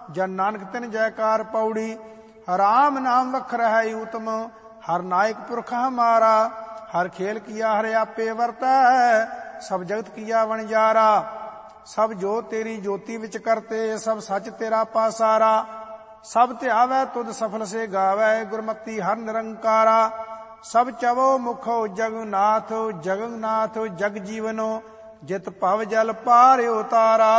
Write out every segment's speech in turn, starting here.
जन नानक तिन जयकार पौड़ी। राम नाम वखर है उत्तम, हर नायक पुरख हमारा। हर खेल किया हर आपे वरतै, सब जगत किया वणजारा। सब जो तेरी ज्योति विच करते, सब सच तेरा पासारा। सब ध्यावै तुद सफल से गावै, गुरमति हर निरंकारा। सब चवो मुखो जगन्नाथ, जगन्नाथ जग जीवनो, जित भव जल पार उतारा।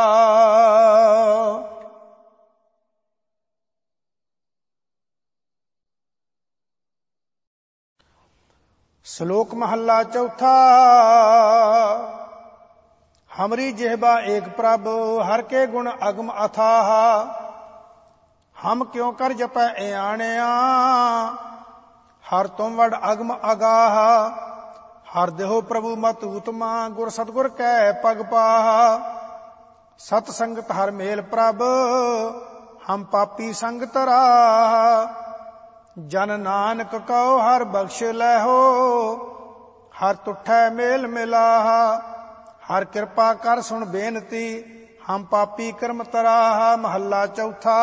श्लोक महला चौथा। हमरी जिह्वा एक प्रभु, हर के गुण अगम अथाह। हम क्यों कर जपै आणिया, हर तुम वड अगम अगाह। हर देहो प्रभु मत उत्तमा, गुर सतगुर कै पग पाहा। सत संगत हर मेल प्रभ, हम पापी संगत राह। जन नानक कहो हर बख्श लहो, हर तुठै मेल मिलाहा। हर कृपा कर सुन बेनती, हम पापी कर्म तराहा। महला चौथा।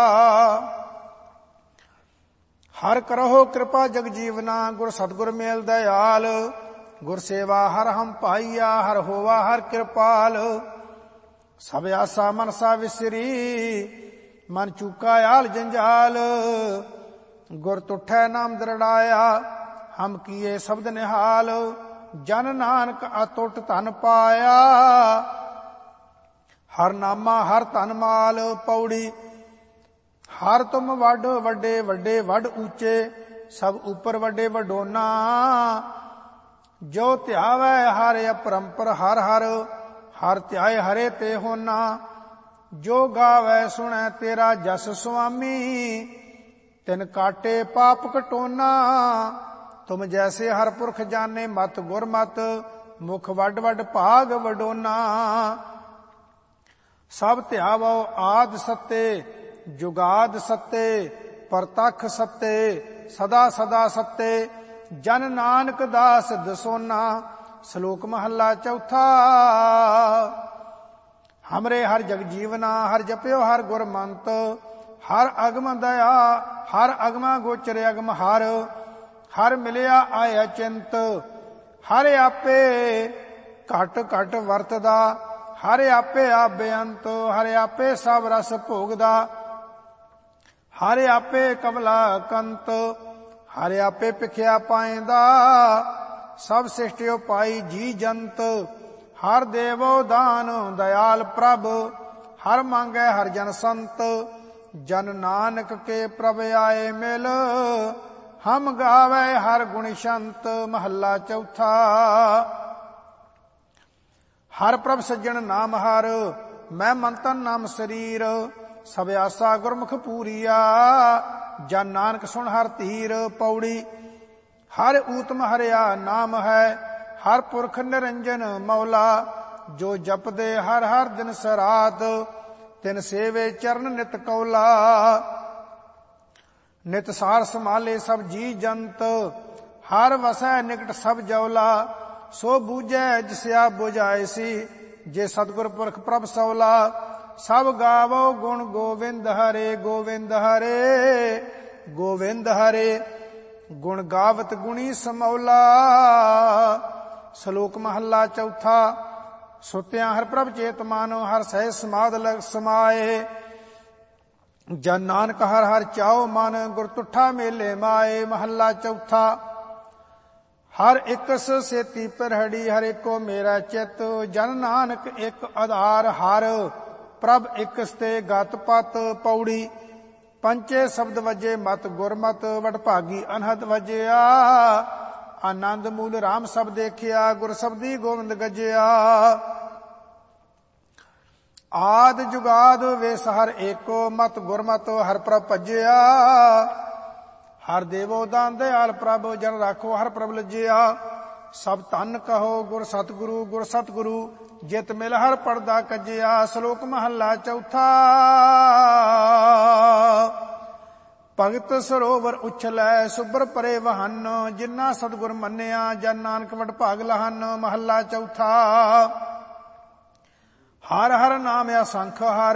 हर करहो कृपा जग जीवना, गुर सतगुर मेल दयाल। गुर सेवा हर हम पाइया, हर होवा हर कृपाल। सब आसा मनसा विसरी, मन चूका आल जंजाल। गुर तुठै नाम दृढ़ाया, हम किए शब्द निहाल। जन नानक अतुट धन पाया, हर नामा हर धन माल। पौड़ी। हर तुम वड वड्डे वड्डे वड ऊंचे, सब ऊपर वड्डे वडोना। जो ध्यावै हर अपरंपर हर हर, हर ध्याय हरे ते होना। जो गावै सुनै तेरा जस स्वामी, तिन काटे पाप कटोना। तुम जैसे हर पुरख जाने मत गुर मत, मुख वड वड भाग वडोना। सब ध्यावो आद सत्ते, जुगाद सत्ते, परतख सत्ते, सदा सदा सत्ते। जन नानक दास दसोना। श्लोक महला चौथा। हमरे हर जग जीवना, हर जप्यो हर गुर मंत। हर अगम दया, हर अगमा गोचर अगम हर। हर मिलिया आया चिंत, हर आपे घट घट वरतदा। हर आपे आप बेअंत, हर आपे सब रस भोगदा। हर आपे कमला कंत, हर आपे पिखिया पाएंदा। सब सृष्टियो पाई जी जंत, हर देवो दान दयाल प्रभ। हर मांगे हर जन संत, जन नानक के प्रभ आए मिल। हम गावे हर गुण शंत। महला चौथा। हर प्रभ सज्जन नाम हर, मैं मंतन नाम शरीर। सब आसा गुरमुख पूरिया, जन नानक सुन हर धीर। पौड़ी। हर ऊतम हरिया नाम है, हर पुरख निरंजन मौला। जो जप दे हर हर दिन सरात, तिन सेवे चरण नित कौला। नित सार संभाले सब जी जंत, हर वसै निकट सब जौला। सो बूझै जिसया बुझायसी, जे सतगुर पुरख प्रभ सौला। सब गावो गुण गोविंद हरे, गोविंद हरे, गोविंद हरे। गुण गावत गुणी समौला। श्लोक महला चौथा। सुत्या हर प्रभ चेत मानो, हर सह समाध लग समाए। जन नानक हर हर चाओ मन, गुर तुठा मेले माए। महला चौथा। हर इकस सेती परहड़ी, हर एको मेरा चित। जन नानक एक आधार हर, प्रभ इकस ते गत पत। पौड़ी। पंचे शब्द वजे मत गुरमत, वडभागी अनहद वजया। आनंद मूल राम सब देखिया, गुर शब्दी गोविंद गजया। आद जुगाद वे सहर एको, मत गुरमत हर प्रभ भजया। हर देवो दान दयाल प्रभ, जन राखो हर प्रभ लज्जिया। सब धन कहो गुर सतगुरु, गुर सतगुरु जित मिल हर पड़दा कजिया। श्लोक महला चौथा। भगत सरोवर उछलै सुबर परे वहन, जिन्ना सतगुर मन्निया जन नानक वड भाग लहन। महला चौथा। हर हर नाम असंख हर,